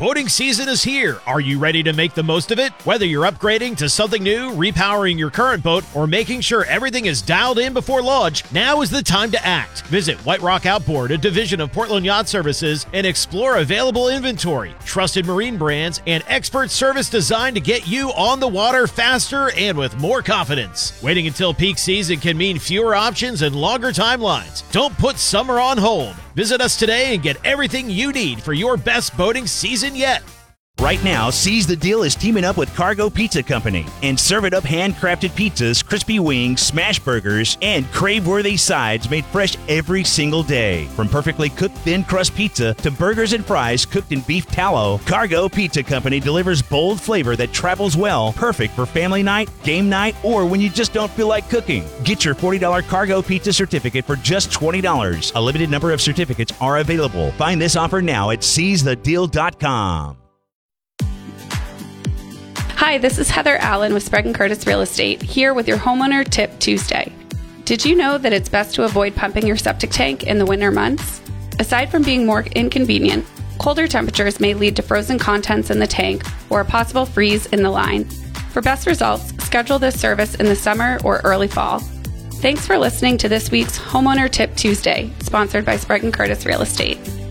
Boating season is here. Are you ready to make the most of it? Whether you're upgrading to something new, repowering your current boat, or making sure everything is dialed in before launch, now is the time to act. Visit White Rock Outboard, a division of Portland Yacht Services, and explore available inventory, trusted marine brands, and expert service designed to get you on the water faster and with more confidence. Waiting until peak season can mean fewer options and longer timelines. Don't put summer on hold. Visit us today and get everything you need for your best boating season yet. Right now, Seize the Deal is teaming up with Cargo Pizza Company and Serve It Up handcrafted pizzas, crispy wings, smash burgers, and crave-worthy sides made fresh every single day. From perfectly cooked thin crust pizza to burgers and fries cooked in beef tallow, Cargo Pizza Company delivers bold flavor that travels well, perfect for family night, game night, or when you just don't feel like cooking. Get your $40 Cargo Pizza certificate for just $20. A limited number of certificates are available. Find this offer now at seizethedeal.com. Hi, this is Heather Allen with Sprague & Curtis Real Estate, here with your Homeowner Tip Tuesday. Did you know that it's best to avoid pumping your septic tank in the winter months? Aside from being more inconvenient, colder temperatures may lead to frozen contents in the tank or a possible freeze in the line. For best results, schedule this service in the summer or early fall. Thanks for listening to this week's Homeowner Tip Tuesday, sponsored by Sprague & Curtis Real Estate.